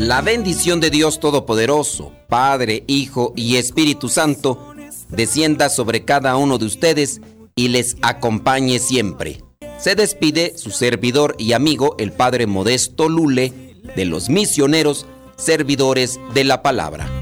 La bendición de Dios Todopoderoso, Padre, Hijo y Espíritu Santo, descienda sobre cada uno de ustedes y les acompañe siempre. Se despide su servidor y amigo, el Padre Modesto Lule, de los misioneros servidores de la palabra.